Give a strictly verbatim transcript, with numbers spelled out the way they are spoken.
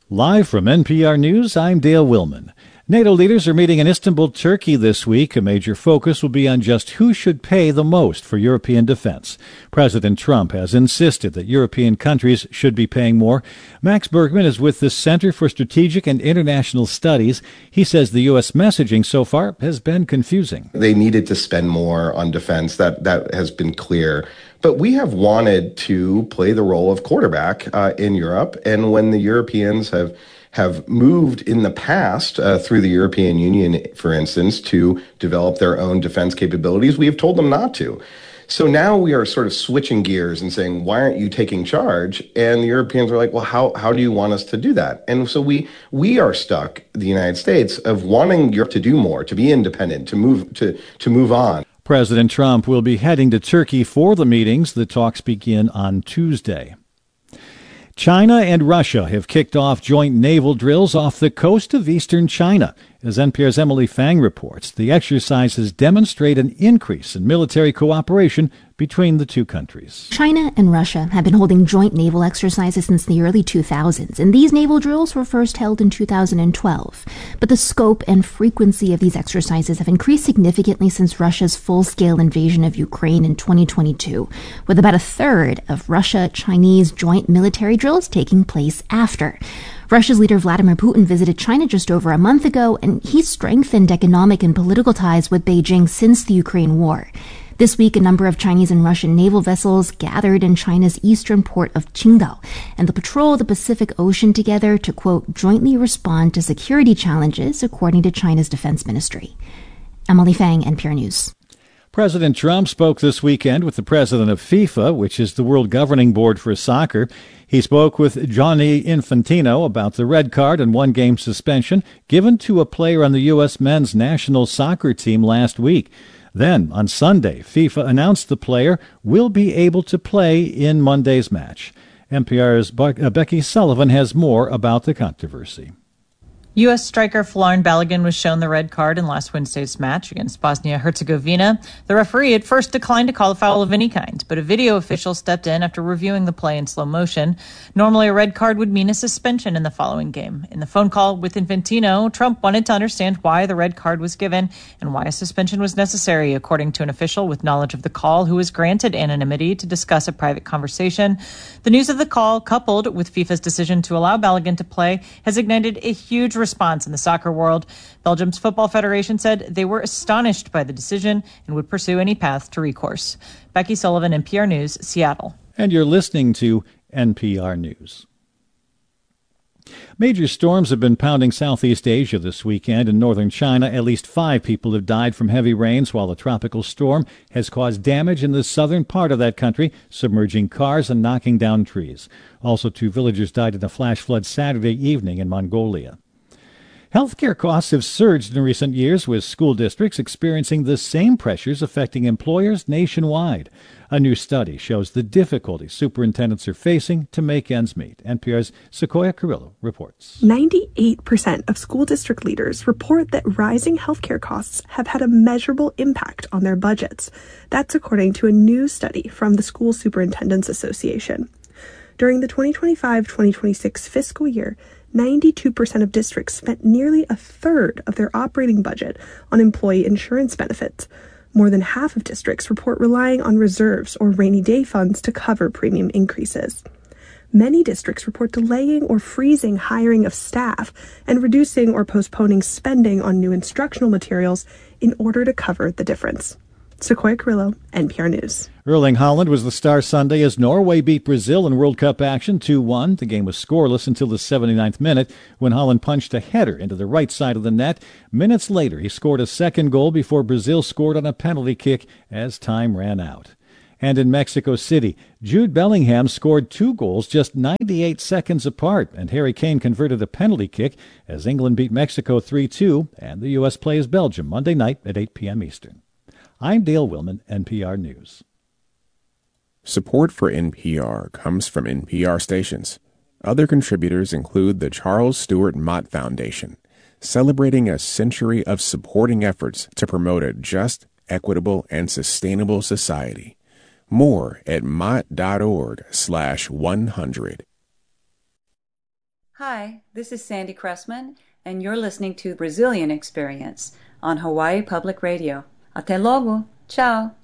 Live from N P R News, I'm Dale Willman. NATO leaders are meeting in Istanbul, Turkey this week. A major focus will be on just who should pay the most for European defense. President Trump has insisted that European countries should be paying more. Max Bergman is with the Center for Strategic and International Studies. He says the U S messaging so far has been confusing. They needed to spend more on defense. That, that has been clear. But we have wanted to play the role of quarterback uh, in Europe. And when the Europeans have have moved in the past uh, through the European Union, for instance, to develop their own defense capabilities, we have told them not to. So now we are sort of switching gears and saying, why aren't you taking charge? And the Europeans are like, well, how how do you want us to do that? And so we we are stuck, the United States, of wanting Europe to do more, to be independent, to move to to move on. President Trump will be heading to Turkey for the meetings. The talks begin on Tuesday. China and Russia have kicked off joint naval drills off the coast of eastern China. As N P R's Emily Fang reports, the exercises demonstrate an increase in military cooperation between the two countries. China and Russia have been holding joint naval exercises since the early two thousands, and these naval drills were first held in two thousand twelve. But the scope and frequency of these exercises have increased significantly since Russia's full-scale invasion of Ukraine in twenty twenty-two, with about a third of Russia-Chinese joint military drills taking place after. Russia's leader Vladimir Putin visited China just over a month ago, and he strengthened economic and political ties with Beijing since the Ukraine war. This week, a number of Chinese and Russian naval vessels gathered in China's eastern port of Qingdao, and they'll patrol the Pacific Ocean together to, quote, jointly respond to security challenges, according to China's defense ministry. Emily Fang, N P R News. President Trump spoke this weekend with the president of FIFA, which is the world governing board for soccer. He spoke with Gianni Infantino about the red card and one-game suspension given to a player on the U S men's national soccer team last week. Then, on Sunday, FIFA announced the player will be able to play in Monday's match. N P R's Becky Sullivan has more about the controversy. U S striker Folarin Balogun was shown the red card in last Wednesday's match against Bosnia-Herzegovina. The referee at first declined to call a foul of any kind, but a video official stepped in after reviewing the play in slow motion. Normally, a red card would mean a suspension in the following game. In the phone call with Infantino, Trump wanted to understand why the red card was given and why a suspension was necessary, according to an official with knowledge of the call who was granted anonymity to discuss a private conversation. The news of the call, coupled with FIFA's decision to allow Balogun to play, has ignited a huge response in the soccer world. Belgium's Football Federation said they were astonished by the decision and would pursue any path to recourse. Becky Sullivan, N P R News, Seattle. And you're listening to N P R News. Major storms have been pounding Southeast Asia this weekend. In northern China, at least five people have died from heavy rains, while a tropical storm has caused damage in the southern part of that country, submerging cars and knocking down trees. Also, two villagers died in a flash flood Saturday evening in Mongolia. Healthcare costs have surged in recent years, with school districts experiencing the same pressures affecting employers nationwide. A new study shows the difficulty superintendents are facing to make ends meet. N P R's Sequoia Carrillo reports. ninety-eight percent of school district leaders report that rising healthcare costs have had a measurable impact on their budgets. That's according to a new study from the School Superintendents Association. During the twenty twenty-five twenty twenty-six fiscal year, ninety-two percent of districts spent nearly a third of their operating budget on employee insurance benefits. More than half of districts report relying on reserves or rainy day funds to cover premium increases. Many districts report delaying or freezing hiring of staff and reducing or postponing spending on new instructional materials in order to cover the difference. Sequoia Carrillo, N P R News. Erling Haaland was the star Sunday as Norway beat Brazil in World Cup action two one. The game was scoreless until the seventy-ninth minute when Haaland punched a header into the right side of the net. Minutes later, he scored a second goal before Brazil scored on a penalty kick as time ran out. And in Mexico City, Jude Bellingham scored two goals just ninety-eight seconds apart, and Harry Kane converted a penalty kick as England beat Mexico three two, and the U S plays Belgium Monday night at eight p.m. Eastern. I'm Dale Willman, N P R News. Support for N P R comes from N P R stations. Other contributors include the Charles Stewart Mott Foundation, celebrating a century of supporting efforts to promote a just, equitable, and sustainable society. More at mott.org slash 100. Hi, this is Sandy Cressman, and you're listening to Brazilian Experience on Hawaii Public Radio. Até logo. Ciao.